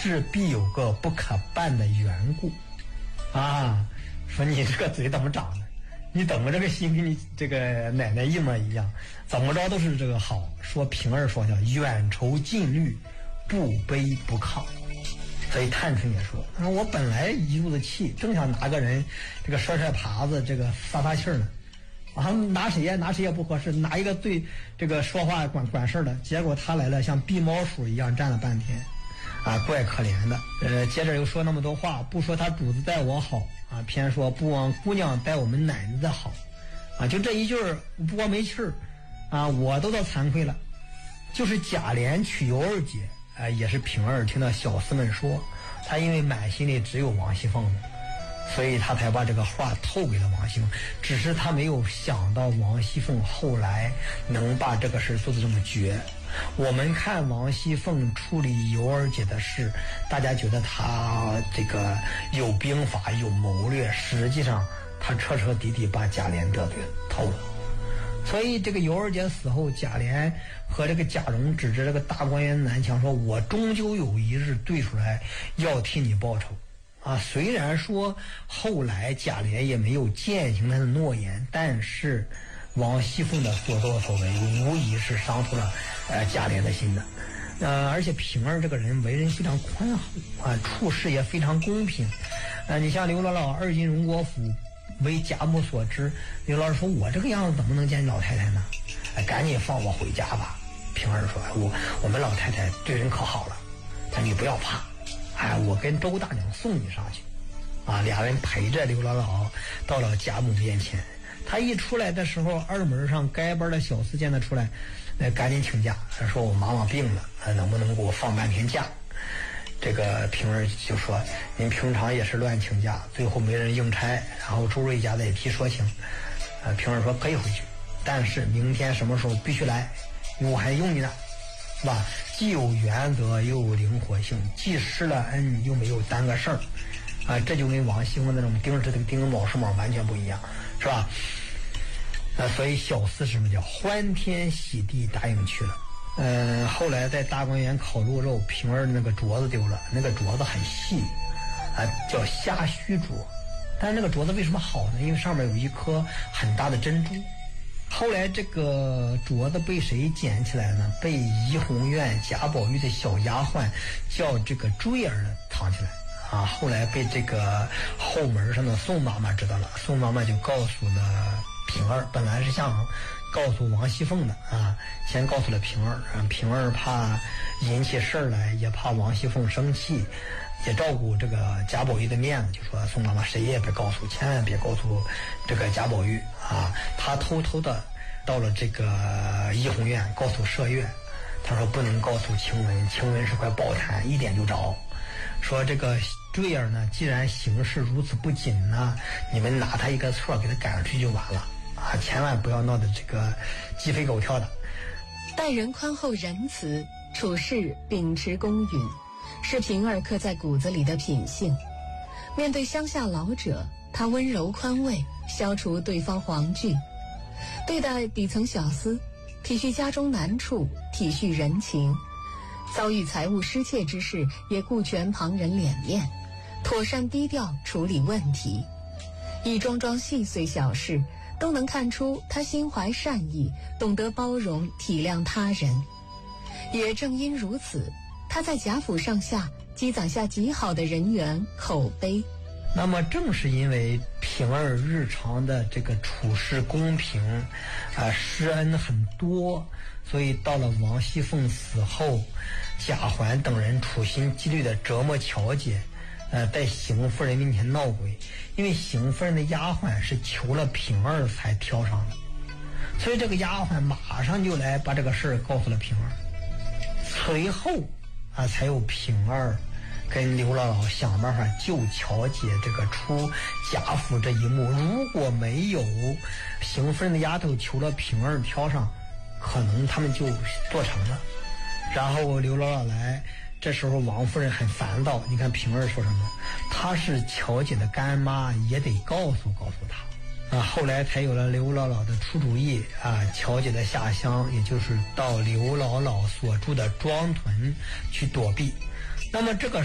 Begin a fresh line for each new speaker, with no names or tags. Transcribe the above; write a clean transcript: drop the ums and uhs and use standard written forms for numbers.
事必有个不可办的缘故啊。说你这个嘴怎么长的？你怎么这个心跟你这个奶奶一模一样？怎么着都是这个好。说平儿说叫远愁近虑，不卑不亢。所以探春也说，我本来一肚子气，正想拿个人这个摔耙子，这个撒气儿呢。啊，拿谁呀？拿谁也不合适，拿一个最这个说话管事的。结果他来了，像避猫鼠一样站了半天，啊，怪可怜的。接着又说那么多话，不说他主子待我好啊，偏说不枉姑娘待我们奶奶的好，啊，就这一句不光没气儿，啊，我都惭愧了。就是贾琏娶尤二姐，也是平儿听到小厮们说，他因为满心里只有王熙凤，所以他才把这个话透给了王熙凤。只是他没有想到王熙凤后来能把这个事做得这么绝。我们看王熙凤处理尤二姐的事，大家觉得她这个有兵法有谋略，实际上她彻彻底底把贾琏得罪透了。所以这个尤二姐死后，贾琏和这个贾蓉指着这个大观园南墙说，我终究有一日对出来要替你报仇啊。虽然说后来贾琏也没有践行他的诺言，但是王熙凤的所作所为无疑是伤透了贾琏的心的。而且平儿这个人为人非常宽厚啊，处事也非常公平。你像刘姥姥二进荣国府为贾母所知，刘老师说，我这个样子怎么能见老太太呢？赶紧放我回家吧。平儿说，我们老太太对人可好了，但你不要怕，我跟周大娘送你上去啊。俩人陪着刘姥姥到了贾母面前。他一出来的时候，二门上该班的小厮见他出来，赶紧请假，说我妈妈病了，能不能给我放半天假？这个平儿就说，您平常也是乱请假，最后没人应差，然后朱瑞家的也替说情。平儿说可以回去，但是明天什么时候必须来，因为我还用你呢，是吧？既有原则又有灵活性，既施了恩又没有耽搁事儿啊，这就跟王熙凤那种盯着这个盯老是毛完全不一样，是吧？所以小厮什么叫欢天喜地答应去了。后来在大观园烤鹿肉，平儿那个镯子丢了，那个镯子很细叫虾须镯，但是那个镯子为什么好呢？因为上面有一颗很大的珍珠。后来这个镯子被谁捡起来呢？被怡红院贾宝玉的小丫鬟叫这个坠儿藏起来啊。后来被这个后门上的宋妈妈知道了，宋妈妈就告诉了平儿，本来是想告诉王熙凤的啊，先告诉了平儿，平儿怕引起事儿来，也怕王熙凤生气，也照顾这个贾宝玉的面子，就说宋妈妈谁也别告诉，千万别告诉这个贾宝玉啊。他偷偷的到了这个怡红院，告诉麝月，他说不能告诉晴雯，晴雯是块宝潭，一点就着。说这个坠儿呢，既然行事如此不谨呢，你们拿他一个错给他赶出去就完了啊！千万不要闹得这个鸡飞狗跳的。
待人宽厚仁慈，处事秉持公允，是平儿刻在骨子里的品性。面对乡下老者，他温柔宽慰，消除对方惶惧；对待底层小厮，体恤家中难处，体恤人情。遭遇财物失窃之事，也顾全旁人脸面，妥善低调处理问题。一桩桩细碎小事，都能看出他心怀善意，懂得包容体谅他人。也正因如此，他在贾府上下积攒下极好的人缘口碑。
那么正是因为平儿日常的这个处事公平施恩很多，所以到了王熙凤死后，贾环等人处心积虑的折磨乔姐，在邢夫人面前闹鬼，因为邢夫人的丫鬟是求了平儿才挑上的，所以这个丫鬟马上就来把这个事儿告诉了平儿。随后才有平儿跟刘姥姥想办法救乔姐这个出贾府这一幕。如果没有邢夫人的丫头求了平儿挑上，可能他们就做成了。然后刘姥姥来，这时候王夫人很烦躁，你看平儿说什么，她是乔姐的干妈，也得告诉她后来才有了刘姥姥的出主意乔姐的下乡，也就是到刘姥姥所住的庄屯去躲避。那么这个